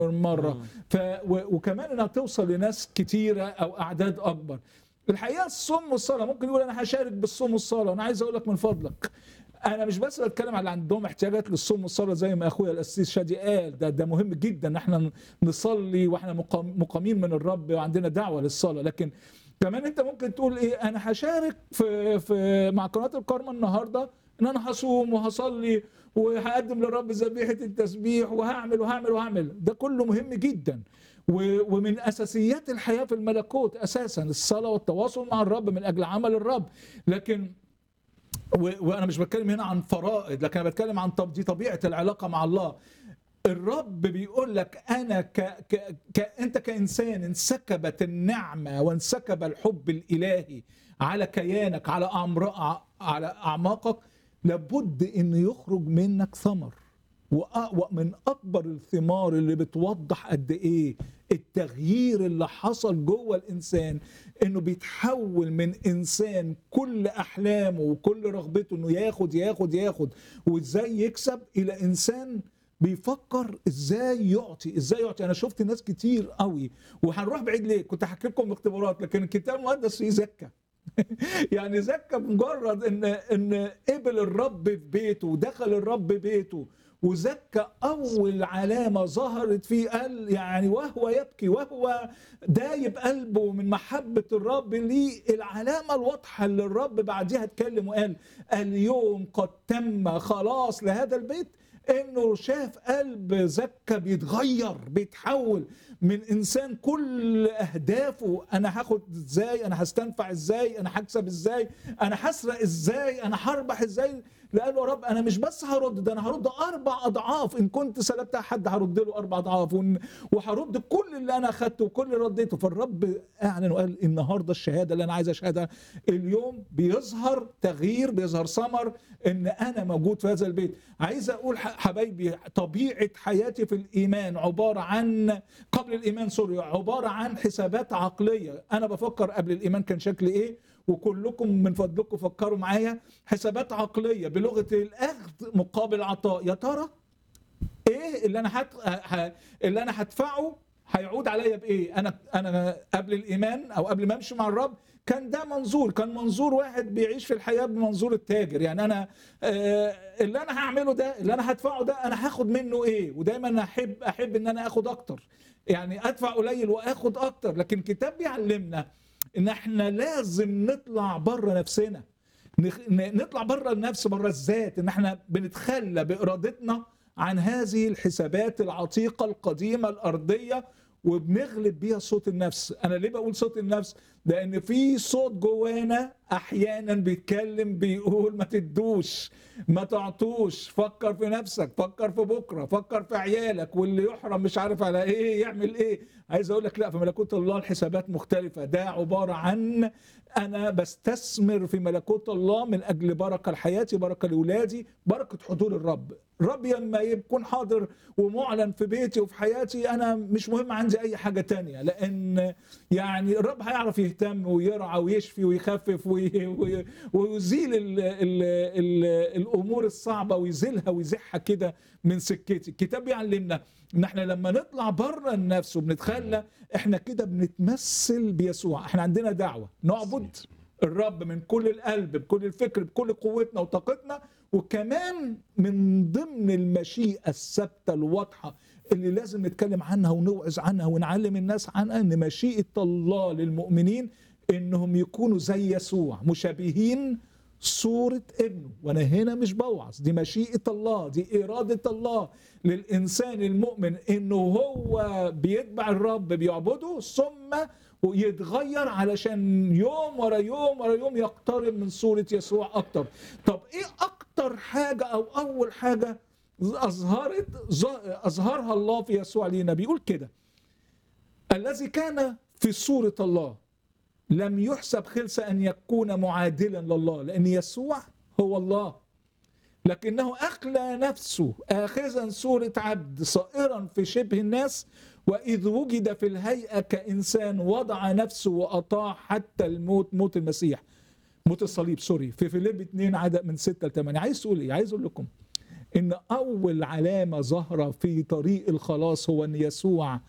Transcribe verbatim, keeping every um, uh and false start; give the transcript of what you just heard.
مرة آه. ف و- وكمان انها توصل لناس كتيرة او اعداد اكبر. الحقيقة الصوم والصلاة ممكن يقول انا هشارك بالصوم والصلاة، انا عايز اقول لك من فضلك انا مش بس بتكلم على اللي عندهم احتياجات للصوم والصلاة زي ما اخويا القسيس شادي قال، ده ده مهم جدا ان احنا نصلي واحنا مقام- مقامين من الرب وعندنا دعوة للصلاة، لكن كمان انت ممكن تقول ايه، انا هشارك في في مع قناة الكارما النهارده ان انا هصوم وهصلي وهقدم للرب ذبيحه التسبيح وهعمل وهعمل وهعمل، ده كله مهم جدا و- ومن اساسيات الحياه في الملكوت اساسا الصلاه والتواصل مع الرب من اجل عمل الرب. لكن و- وانا مش بتكلم هنا عن فرائض، لكن انا بتكلم عن طب دي طبيعه العلاقه مع الله. الرب بيقول لك انا ك... ك... ك... انت كانسان انسكبت النعمه وانسكب الحب الالهي على كيانك، على أعمر... على اعماقك، لابد ان يخرج منك ثمر. وأ- ومن اكبر الثمار اللي بتوضح قد ايه التغيير اللي حصل جوه الانسان، انه بيتحول من انسان كل احلامه وكل رغبته انه ياخد ياخد ياخد وازاي يكسب، الى انسان بيفكر ازاي يعطي ازاي يعطي. انا شفت ناس كتير قوي، وهنروح بعيد ليه، كنت هحكي لكم اختبارات، لكن الكتاب المقدس فيه زكى. يعني زكى مجرد ان ان قبل الرب في بيته ودخل الرب بيته، وزكى اول علامه ظهرت فيه قال يعني وهو يبكي وهو دايب قلبه من محبه الرب ليه، العلامه الواضحه اللي الرب بعديها اتكلم وقال اليوم قد تم خلاص لهذا البيت، انه شاف قلب زكى بيتغير بيتحول من انسان كل اهدافه انا هاخد ازاي، انا هستنفع ازاي، انا هكسب ازاي، انا هسرق ازاي، انا هربح ازاي. لقال له يا رب انا مش بس هرد، ده انا هرد اربع اضعاف، ان كنت سلبتها حد هرد له اربع اضعاف، وإن- وهرد كل اللي انا اخدته وكل اللي رديته. فالرب اعلن وقال النهارده الشهاده اللي انا عايز اشهدها اليوم بيظهر تغيير، بيظهر ثمر ان انا موجود في هذا البيت. عايز اقول ح- حبايبي طبيعه حياتي في الايمان عباره عن قبل الايمان سوري عباره عن حسابات عقليه. انا بفكر قبل الايمان كان شكلي ايه، وكلكم من فضلكم فكروا معايا، حسابات عقليه بلغه الاخذ مقابل عطاء. يا ترى ايه اللي انا هت... ه... اللي انا هدفعه هيعود عليا بايه؟ انا انا قبل الايمان او قبل ما امشي مع الرب كان ده منظور، كان منظور واحد بيعيش في الحياه بمنظور التاجر. يعني انا آه اللي انا هعمله ده، اللي انا هدفعه ده، انا هاخد منه ايه؟ ودايما احب احب ان انا اخد اكتر، يعني ادفع قليل واخد اكتر. لكن الكتاب بيعلمنا ان احنا لازم نطلع بره نفسنا، نخ- ن- نطلع بره النفس، بره الذات، ان احنا بنتخلى بارادتنا عن هذه الحسابات العتيقه القديمه الارضيه، وبنغلب بيها صوت النفس. انا ليه بقول صوت النفس؟ لان في صوت جوانا احيانا بيتكلم بيقول ما تدوش، ما تعطوش، فكر في نفسك، فكر في بكره، فكر في عيالك، واللي يحرم مش عارف على ايه يعمل ايه. عايز اقول لك لا، في ملكوت الله الحسابات مختلفه. ده عباره عن انا بستثمر في ملكوت الله من اجل بركه لحياتي، بركه لاولادي، بركه حضور الرب. الرب لما يكون حاضر ومعلن في بيتي وفي حياتي، انا مش مهم عندي اي حاجه تانية، لان يعني الرب هيعرف يهتم ويرعى ويشفي ويخفف وي- وي- ويزيل ال ال ال الامور الصعبه، ويزيلها ويزحها كده من سكتي. الكتاب بيعلمنا ان احنا لما نطلع بره النفس وبنتخلى، احنا كده بنتمثل بيسوع. احنا عندنا دعوه نعبد الرب من كل القلب بكل الفكر بكل قوتنا وطاقتنا، وكمان من ضمن المشيئة الثابتة الواضحة اللي لازم نتكلم عنها ونوعظ عنها ونعلم الناس عنها، ان مشيئة الله للمؤمنين انهم يكونوا زي يسوع مشابهين صورة ابنه. وانا هنا مش بوعظ، دي مشيئة الله، دي إرادة الله للإنسان المؤمن، انه هو بيتبع الرب بيعبده ثم ويتغير علشان يوم ورا يوم ورا يوم يقترب من صورة يسوع أكتر. طب إيه أكتر حاجة أو أول حاجة أظهرت أظهرها الله في يسوع لينا؟ بيقول كده الذي كان في صورة الله لم يحسب خلسة أن يكون معادلا لله، لأن يسوع هو الله، لكنه أخلى نفسه آخذا صورة عبد صائرا في شبه الناس، وإذ وجد في الهيئة كإنسان وضع نفسه وأطاع حتى الموت، موت المسيح، موت الصليب سوري، في فيليب اتنين عدد من ستة ل ثمانية. عايز تقول إيه؟ عايز أقول لكم ان اول علامه ظاهره في طريق الخلاص هو ان يسوع